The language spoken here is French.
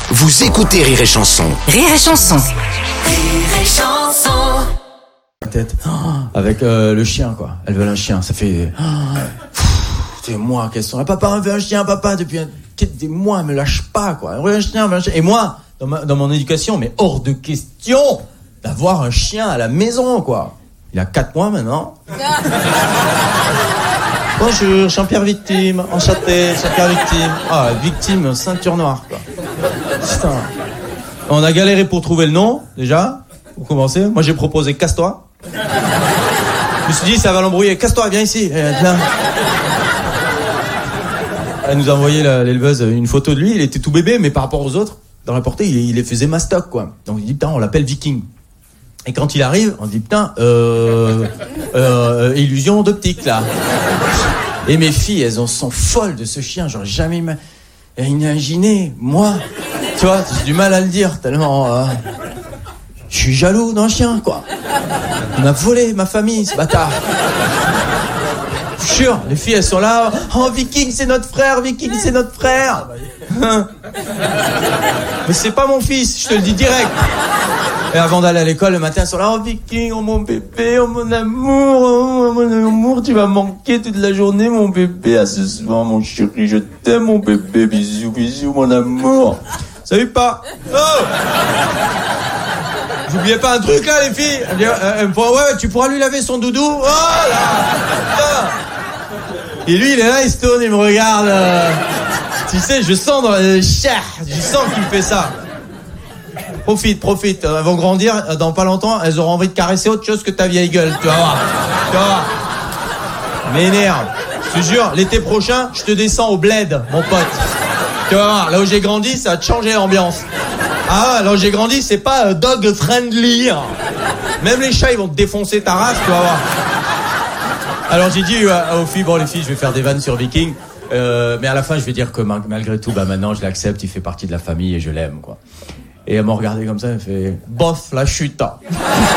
Vous écoutez Rire et Chanson. Rire et Chanson. Rire et Chanson. Tête avec le chien, quoi. Elles veulent un chien. Ça fait des mois qu'elles sont là. Papa, on veut un chien, papa. Depuis des mois, elles me lâchent pas, quoi. On veut un chien, on veut un chien. Et moi, dans mon éducation, mais hors de question d'avoir un chien à la maison, quoi. Il a 4 mois maintenant. Bonjour, Jean-Pierre Victime, enchanté, Jean-Pierre Victime. Ah, Victime, ceinture noire, quoi. Putain. On a galéré pour trouver le nom, déjà, pour commencer. Moi, j'ai proposé Casse-toi. Je me suis dit, ça va l'embrouiller. Casse-toi, viens ici. Viens. Elle nous a envoyé, l'éleveuse, une photo de lui. Il était tout bébé, mais par rapport aux autres, dans la portée, il les faisait mastoc, quoi. Donc, il dit, putain, on l'appelle Viking. Et quand il arrive, on dit, putain, illusion d'optique, là. Et mes filles, elles sont folles de ce chien. J'aurais jamais imaginé, moi. Tu vois, j'ai du mal à le dire, tellement... je suis jaloux d'un chien, quoi. Il m'a volé ma famille, ce bâtard. Je suis sûr, les filles, elles sont là. Oh, Viking, c'est notre frère, Viking, c'est notre frère. Mais c'est pas mon fils, je te le dis direct. Et avant d'aller à l'école, le matin, elles sont là. Oh, Viking, oh, mon bébé, oh, mon amour, tu vas manquer toute la journée, mon bébé. À ce soir, mon chéri, je t'aime, mon bébé. Bisous, bisous, mon amour. Salut, pas. Oh! J'oubliais pas un truc, là, les filles. Elle me dit, ouais, tu pourras lui laver son doudou. Oh, là. Et lui, il est là, il se tourne, il me regarde. Tu sais, je sens dans la chair. Je sens qu'il me fait ça. Profite. Elles vont grandir, dans pas longtemps, elles auront envie de caresser autre chose que ta vieille gueule. Tu vas voir. M'énerve. Je te jure, l'été prochain, je te descends au bled, mon pote. Tu vas voir, là où j'ai grandi, ça va te changer l'ambiance. Ah, là où j'ai grandi, c'est pas dog friendly. Même les chats, ils vont te défoncer ta race, tu vas voir. Alors j'ai dit aux filles, bon les filles, je vais faire des vannes sur Viking. Mais à la fin, je vais dire que malgré tout, maintenant, je l'accepte, il fait partie de la famille et je l'aime, quoi. Et elle m'a regardé comme ça, elle fait bof la chute.